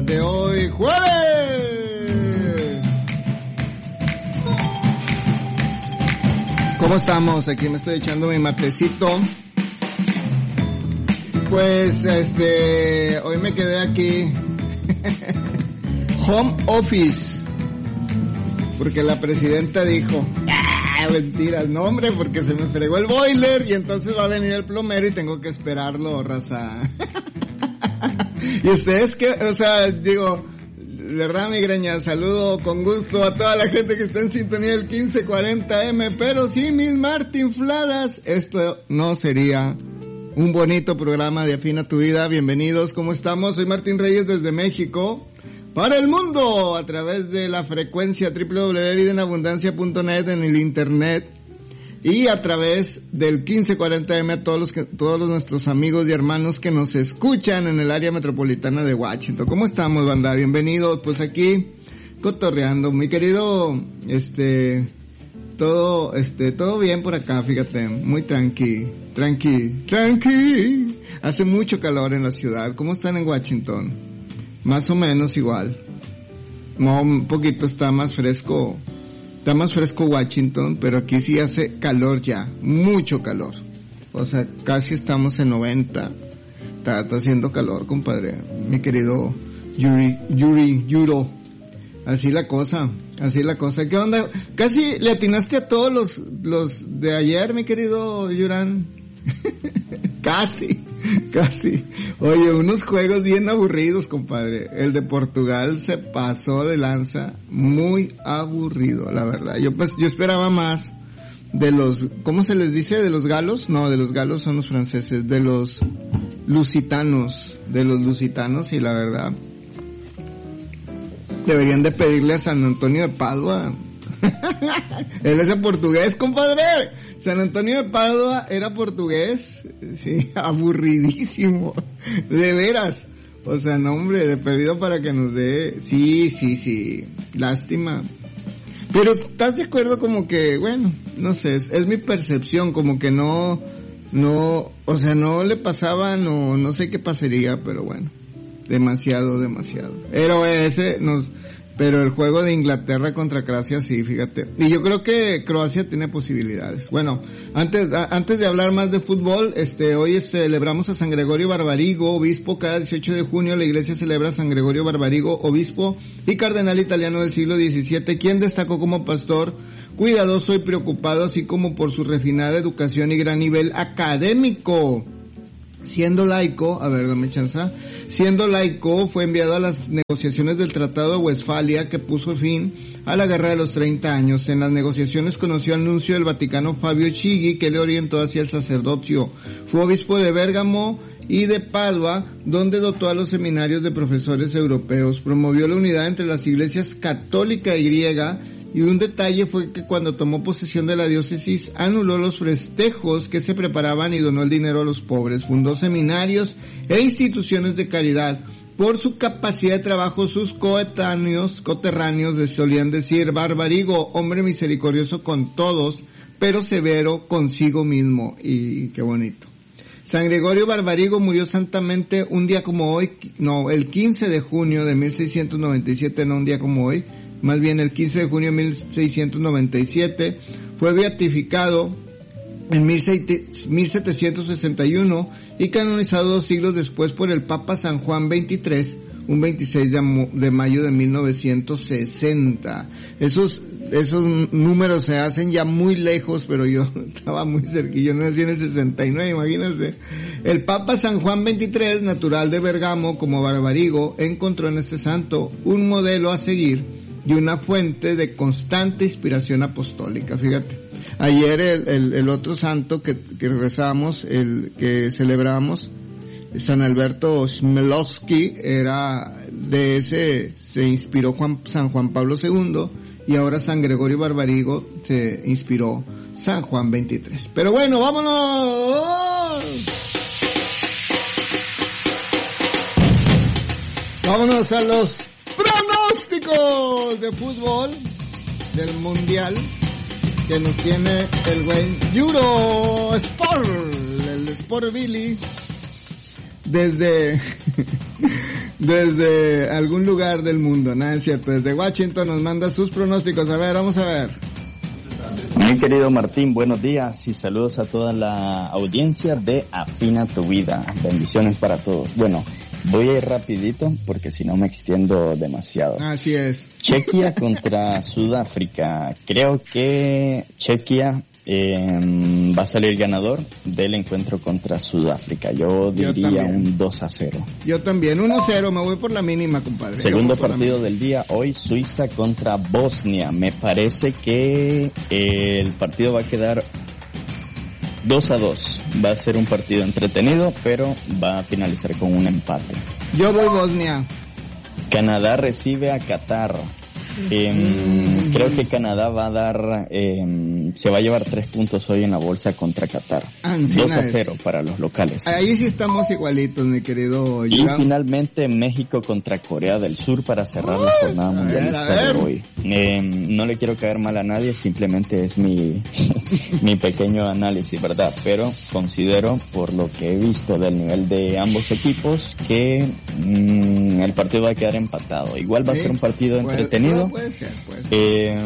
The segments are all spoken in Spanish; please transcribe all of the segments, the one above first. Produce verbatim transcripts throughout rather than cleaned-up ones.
de hoy, jueves. ¿Cómo estamos? Aquí me estoy echando mi matecito. Pues, este, hoy me quedé aquí, home office, porque la presidenta dijo, ah, mentiras, no hombre, porque se me fregó el boiler y entonces va a venir el plomero y tengo que esperarlo, raza. Y ustedes que, o sea, digo, verdad, migreña, saludo con gusto a toda la gente que está en sintonía del quince cuarenta eme, pero sí, mis martinfladas, esto no sería un bonito programa de Afina tu Vida. Bienvenidos, ¿cómo estamos? Soy Martín Reyes desde México, para el mundo, a través de la frecuencia doble u doble u doble u punto vida en abundancia punto net en el internet, y a través del quince cuarenta eme a todos los que, todos los nuestros amigos y hermanos que nos escuchan en el área metropolitana de Washington. ¿Cómo estamos, banda? Bienvenidos, pues aquí, cotorreando, mi querido, este... Todo, este, todo bien por acá, fíjate, muy tranqui, tranqui, tranqui. Hace mucho calor en la ciudad. ¿Cómo están en Washington? Más o menos igual. No, un poquito está más fresco, está más fresco Washington, pero aquí sí hace calor ya, mucho calor. O sea, casi estamos en noventa. Está, está haciendo calor, compadre. Mi querido Yuri, Yuri, Yuro. Así la cosa, así la cosa. ¿Qué onda? Casi le atinaste a todos los, los de ayer, mi querido Yuran. Casi, casi. Oye, unos juegos bien aburridos, compadre. El de Portugal se pasó de lanza, muy aburrido, la verdad. Yo pues, yo esperaba más de los, ¿cómo se les dice? ¿De los galos? No, de los galos son los franceses, de los lusitanos, de los lusitanos, y la verdad, deberían de pedirle a San Antonio de Padua. Él es portugués, compadre. San Antonio de Padua era portugués. Sí, aburridísimo. De veras. O sea, no, hombre, de perdido para que nos dé. Sí, sí, sí. Lástima. Pero ¿estás de acuerdo? Como que, bueno, no sé, es, es mi percepción, como que no, no, o sea, no le pasaban o no sé qué pasaría, pero bueno. Demasiado, demasiado. Pero ese nos, pero el juego de Inglaterra contra Croacia sí, fíjate. Y yo creo que Croacia tiene posibilidades. Bueno, antes, a, antes de hablar más de fútbol, este, hoy celebramos a San Gregorio Barbarigo, obispo. Cada dieciocho de junio la iglesia celebra a San Gregorio Barbarigo, obispo y cardenal italiano del siglo diecisiete, quien destacó como pastor cuidadoso y preocupado, así como por su refinada educación y gran nivel académico. Siendo laico, a ver, dame chance, siendo laico, fue enviado a las negociaciones del Tratado de Westfalia, que puso fin a la Guerra de los treinta años. En las negociaciones conoció al nuncio del Vaticano Fabio Chigi, que le orientó hacia el sacerdocio. Fue obispo de Bérgamo y de Padua, donde dotó a los seminarios de profesores europeos. Promovió la unidad entre las iglesias católica y griega. Y un detalle fue que cuando tomó posesión de la diócesis, anuló los festejos que se preparaban y donó el dinero a los pobres. Fundó seminarios e instituciones de caridad. Por su capacidad de trabajo, sus coetáneos, coterráneos, le solían decir: Barbarigo, hombre misericordioso con todos, pero severo consigo mismo. Y qué bonito. San Gregorio Barbarigo murió santamente un día como hoy, no, el quince de junio de mil seiscientos noventa y siete, no un día como hoy, más bien el quince de junio de mil seiscientos noventa y siete, fue beatificado en mil setecientos sesenta y uno y canonizado dos siglos después por el Papa San Juan veintitrés, un veintiséis de mayo de mil novecientos sesenta. Esos, esos números se hacen ya muy lejos, pero yo estaba muy cerquillo, no nací en el sesenta y nueve, imagínense. El Papa San Juan veintitrés, natural de Bergamo como Barbarigo, encontró en este santo un modelo a seguir y una fuente de constante inspiración apostólica. Fíjate, ayer el, el, el otro santo que, que rezamos, el que celebramos, San Alberto Chmielowski, era de ese, se inspiró Juan, San Juan Pablo segundo, y ahora San Gregorio Barbarigo se inspiró San Juan veintitrés. Pero bueno, vámonos. Vámonos a los pronósticos de fútbol del mundial que nos tiene el güey Euro Sport, el Sport Billy, desde desde algún lugar del mundo. Nada, es cierto. Desde Washington nos manda sus pronósticos. A ver, vamos a ver. Mi querido Martín, buenos días y saludos a toda la audiencia de Afina tu Vida. Bendiciones para todos. Bueno, voy a ir rapidito porque si no me extiendo demasiado. Así es. Chequia contra Sudáfrica. Creo que Chequia eh, va a salir ganador del encuentro contra Sudáfrica. Yo diría Yo un dos a cero. Yo también, uno a cero. Me voy por la mínima, compadre. Segundo partido del día, hoy Suiza contra Bosnia. Me parece que eh, el partido va a quedar dos a dos. Va a ser un partido entretenido, pero va a finalizar con un empate. Yo voy Bosnia. Canadá recibe a Qatar. Eh, mm. Creo que Canadá va a dar, eh, se va a llevar tres puntos hoy en la bolsa contra Qatar. dos a cero para los locales. Ahí sí estamos igualitos, mi querido Y Yurán. Finalmente México contra Corea del Sur para cerrar oh, la jornada mundialista de hoy. Eh, no le quiero caer mal a nadie, simplemente es mi, mi pequeño análisis, ¿verdad? Pero considero, por lo que he visto del nivel de ambos equipos, que mmm, el partido va a quedar empatado. Igual va sí, a ser un partido puede, entretenido. Puede ser, puede ser. Eh,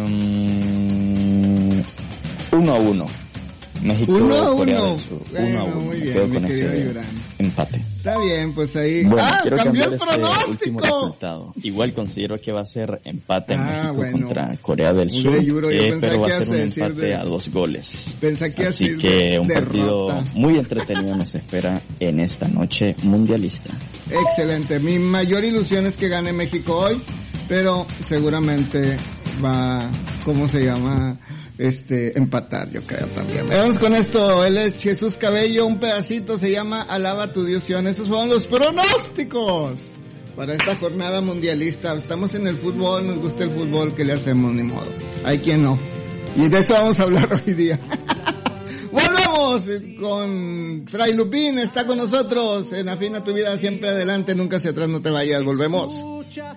um, uno a uno. México, uno a Corea uno. del Sur. Bueno, uno a uno. Muy Me bien, quedo mi con ese Yurán. empate. Está bien, pues ahí. Bueno, ah, quiero cambió cambiar el este pronóstico. último resultado. Igual considero que va a ser empate en ah, México bueno. contra Corea del Sur, Yuro, eh, pero va a ser un empate de... a dos goles. Pensé que Así que de un derrota. partido muy entretenido nos espera en esta noche mundialista. Excelente. Mi mayor ilusión es que gane México hoy, pero seguramente va, ¿cómo se llama? Este, empatar, yo creo también. Vamos con esto, él es Jesús Cabello, un pedacito se llama Alaba a tu Dios. Esos fueron los pronósticos para esta jornada mundialista. Estamos en el fútbol, nos gusta el fútbol, ¿qué le hacemos? Ni modo. Hay quien no. Y de eso vamos a hablar hoy día. Volvemos con Fray Lupín, está con nosotros en Afina tu Vida, siempre adelante, nunca hacia atrás, no te vayas, volvemos.